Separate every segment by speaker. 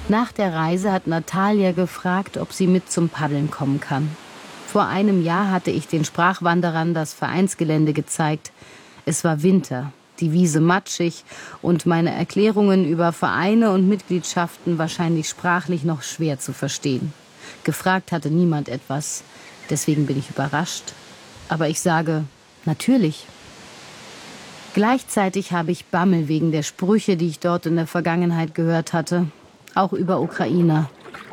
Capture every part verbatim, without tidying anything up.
Speaker 1: Nach der Reise hat Natalia gefragt, ob sie mit zum Paddeln kommen kann. Vor einem Jahr hatte ich den Sprachwanderern das Vereinsgelände gezeigt. Es war Winter, die Wiese matschig und meine Erklärungen über Vereine und Mitgliedschaften wahrscheinlich sprachlich noch schwer zu verstehen. Gefragt hatte niemand etwas, deswegen bin ich überrascht. Aber ich sage, natürlich. Gleichzeitig habe ich Bammel wegen der Sprüche, die ich dort in der Vergangenheit gehört hatte, auch über Ukrainer.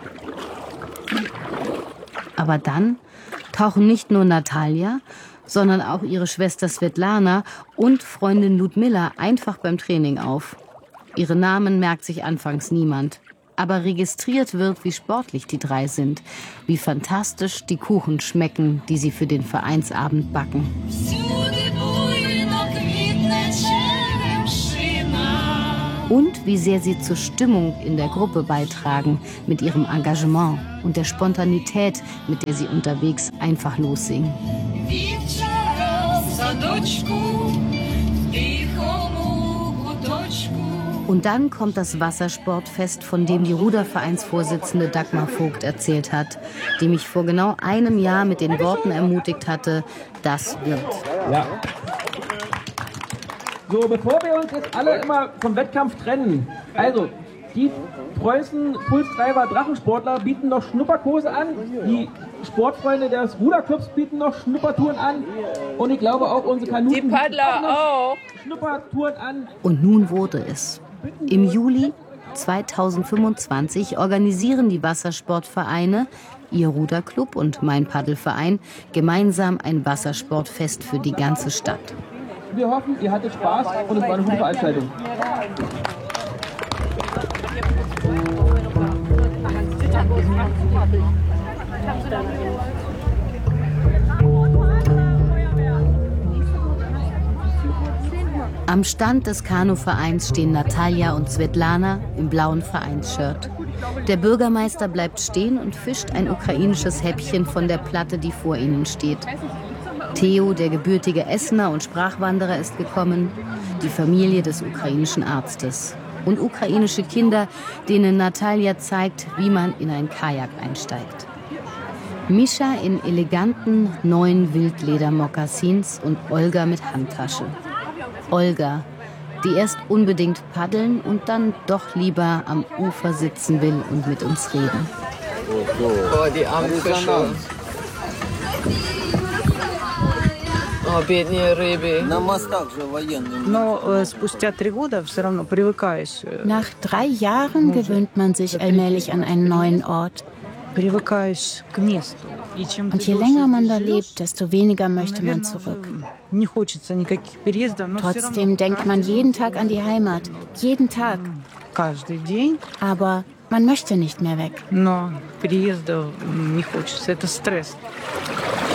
Speaker 1: Aber dann tauchen nicht nur Natalia, sondern auch ihre Schwester Svetlana und Freundin Ludmilla einfach beim Training auf. Ihre Namen merkt sich anfangs niemand. Aber registriert wird, wie sportlich die drei sind, wie fantastisch die Kuchen schmecken, die sie für den Vereinsabend backen. Und wie sehr sie zur Stimmung in der Gruppe beitragen, mit ihrem Engagement und der Spontanität, mit der sie unterwegs einfach lossingen. Und dann kommt das Wassersportfest, von dem die Rudervereinsvorsitzende Dagmar Vogt erzählt hat, die mich vor genau einem Jahr mit den Worten ermutigt hatte, das wird.
Speaker 2: Ja. So, bevor wir uns jetzt alle immer vom Wettkampf trennen, also die Preußen Pulstreiber Drachensportler bieten noch Schnupperkurse an, die Sportfreunde des Ruderclubs bieten noch Schnuppertouren an und ich glaube auch unsere Kanuten
Speaker 3: die Paddler auch
Speaker 2: Schnuppertouren an.
Speaker 1: Und nun wurde es. Im Juli zweitausendfünfundzwanzig organisieren die Wassersportvereine, ihr Ruderclub und mein Paddelverein, gemeinsam ein Wassersportfest für die ganze Stadt.
Speaker 2: Wir hoffen, ihr hattet Spaß und es war eine gute Veranstaltung.
Speaker 1: Am Stand des Kanuvereins stehen Natalia und Svetlana im blauen Vereinsshirt. Der Bürgermeister bleibt stehen und fischt ein ukrainisches Häppchen von der Platte, die vor ihnen steht. Theo, der gebürtige Essener und Sprachwanderer, ist gekommen, die Familie des ukrainischen Arztes und ukrainische Kinder, denen Natalia zeigt, wie man in ein Kajak einsteigt. Mischa in eleganten neuen Wildleder-Mokassins und Olga mit Handtasche. Olga, die erst unbedingt paddeln und dann doch lieber am Ufer sitzen will und mit uns reden.
Speaker 3: Oh, die armen Fische. Oh, бедные рыбы.
Speaker 1: Nach drei Jahren gewöhnt man sich allmählich an einen neuen Ort. Und je länger man da lebt, desto weniger möchte man zurück. Trotzdem denkt man jeden Tag an die Heimat. Jeden Tag. Aber man möchte nicht mehr weg.